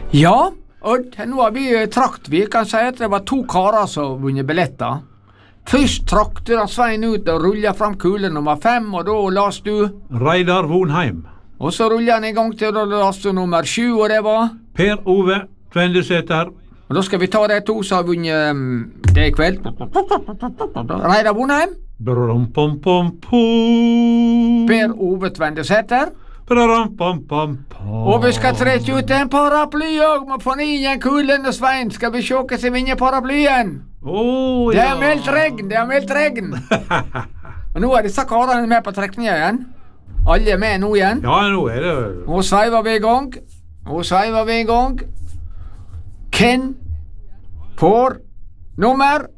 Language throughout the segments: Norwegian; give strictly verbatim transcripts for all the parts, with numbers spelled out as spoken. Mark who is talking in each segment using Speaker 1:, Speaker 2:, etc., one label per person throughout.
Speaker 1: Ja, og nå har vi trakt. Vi kan si at det var to karer som vunnet billetter. Først trakte han Svein ut og rullet fram kule nummer fem, og da las du
Speaker 2: Reidar Vonheim.
Speaker 1: Og så rullet han en gang til, og da las du nummer sju, og det var
Speaker 2: Per Ove Tvendesæter.
Speaker 1: Og da skal vi ta de to som har vunnet um, det i kveld. Reidar Vonheim.
Speaker 2: Brum-pom-pom-pom.
Speaker 1: Per Ove Tvendesæter.
Speaker 2: Brum-pom-pom-pom.
Speaker 1: Og vi skal trette ut en paraply og må få ned kulen og Svein. Skal vi se hva som vinner paraplyen?
Speaker 2: Oh,
Speaker 1: Det
Speaker 2: ja.
Speaker 1: er meldt regn, det er meldt regn. Og nå er disse karene med på trekningen igjen. Alle er med nå igjen.
Speaker 2: Ja, nå er det...
Speaker 1: Nå sveiver vi i gang. Nå sveiver vi i gang. Hvem får nummer?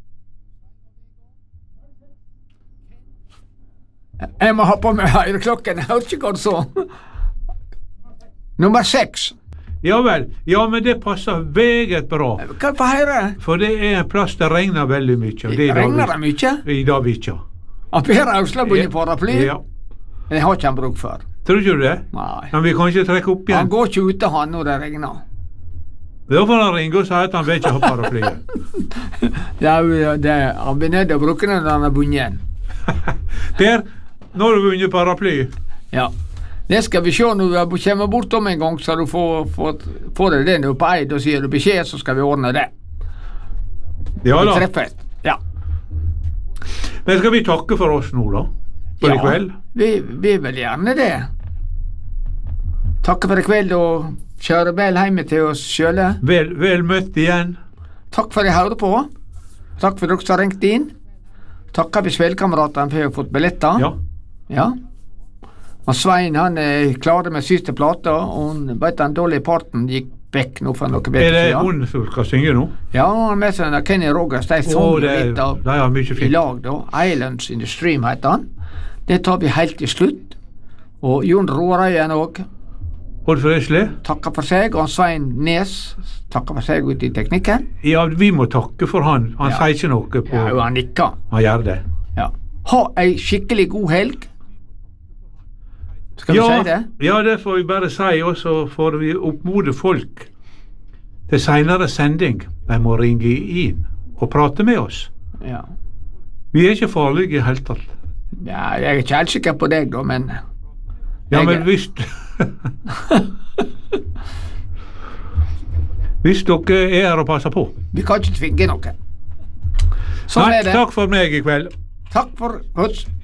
Speaker 1: Jeg må ha på meg høyreklokken, jeg hørte ikke hva du sa. Nummer seks.
Speaker 2: Ja vel, ja, men det passer veget bra.
Speaker 1: Hva få høre?
Speaker 2: For det er en plass det regner veldig mye. og det er
Speaker 1: Regner det
Speaker 2: Davik-
Speaker 1: mye?
Speaker 2: I Davika.
Speaker 1: Og Per Ausla bunnet paraply?
Speaker 2: Ja.
Speaker 1: Det har ikke han bruk for.
Speaker 2: Tror ikke du det?
Speaker 1: Nei.
Speaker 2: Men vi kan ikke trekke opp
Speaker 1: Han
Speaker 2: igjen.
Speaker 1: går ikke ute han når det regner.
Speaker 2: Da får han ringe og si at han vil ikke ha paraplyet.
Speaker 1: Det er, jo- det, han blir nødt til å bruke den når han har bunnet igjen.
Speaker 2: Per, nå har du vunnet paraply.
Speaker 1: Ja. Det skal vi se når vi kommer bort om en gang, så du får, får, får det den på eid, og sier du beskjed, så skal vi ordne det.
Speaker 2: Ja
Speaker 1: Vi
Speaker 2: da.
Speaker 1: treffes. Ja.
Speaker 2: Men skal vi takke for oss nå, da? For i kveld?
Speaker 1: Vi, vi vil gjerne det. Takke for i kveld, og kjøre vel hjemme til oss sjøle.
Speaker 2: Vel, vel møtt igjen.
Speaker 1: Takk for at jeg hørte på. Takk for dere som har ringt inn. Takker vi spillkameratene for å ha fått billetter.
Speaker 2: Ja.
Speaker 1: Ja. Og Svein han er klar med siste plata, og han vet den dårlige parten gikk vekk nå for noe
Speaker 2: Er
Speaker 1: bedre
Speaker 2: det
Speaker 1: siden.
Speaker 2: hun som skal synge nå?
Speaker 1: Ja, han har med seg den Kenny Rogers. De
Speaker 2: Å,
Speaker 1: sang
Speaker 2: det
Speaker 1: litt av
Speaker 2: de har mye
Speaker 1: i
Speaker 2: fint.
Speaker 1: lag da. Islands in the Stream heter han. Det tar vi helt til slutt. Og Jon Roarøyen òg
Speaker 2: Odd Fresle?
Speaker 1: takker for seg, og Svein Nes takker for seg ute i teknikken.
Speaker 2: Ja, vi må takke for han. Han
Speaker 1: Ja.
Speaker 2: sier ikke noe på
Speaker 1: Ja, og han nikker.
Speaker 2: Han gjør det.
Speaker 1: Ja. Ha ei skikkelig god helg. Skal vi
Speaker 2: ja,
Speaker 1: si det?
Speaker 2: Ja, det får vi bare si, og så får vi oppmode folk til senere sending. De må ringe inn og prate med oss.
Speaker 1: Ja.
Speaker 2: Vi er ikke farlige i hele tatt.
Speaker 1: Ja, jeg er ikke helt sikker på deg, da, men
Speaker 2: Ja,
Speaker 1: Jeg-
Speaker 2: men hvis Hvis dere er her og passer på.
Speaker 1: vi kan ikke tvinge noen. Sånn
Speaker 2: Nei,
Speaker 1: er det.
Speaker 2: takk for meg i kveld.
Speaker 1: Takk for oss.